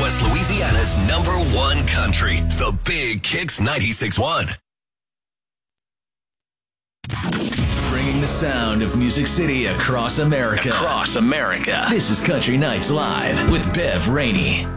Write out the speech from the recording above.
Northwest Louisiana's #1 country, The Big Kicks 96.1. Bringing the sound of Music City across America. This is Country Nights Live with Bev Rainey.